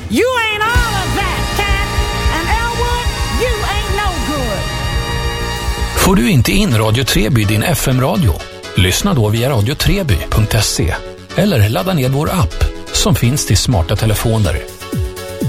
You ain't all of that, cat. And Elwood, you ain't no good. Får du inte in Radio Treby i din FM-radio? Lyssna då via radiotreby.se eller ladda ner vår app som finns till smarta telefoner.